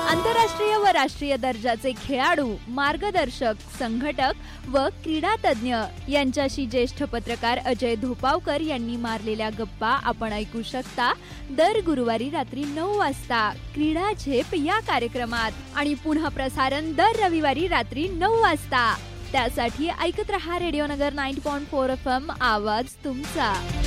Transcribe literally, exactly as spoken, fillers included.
आंतरराष्ट्रीय व राष्ट्रीय दर्जाचे खेळाडू, मार्गदर्शक, संघटक व क्रीडा तज्ञ यांच्याशी ज्येष्ठ पत्रकार अजय धोपावकर यांनी मारलेल्या गप्पा आपण ऐकू शकता दर गुरुवारी रात्री नऊ वाजता क्रीडा झेप या कार्यक्रमात आणि पुन्हा प्रसारण दर रविवारी रात्री नऊ वाजता. त्यासाठी ऐकत रहा रेडिओ नगर नव्वद पॉइंट चार एफ एम, आवाज तुमचा.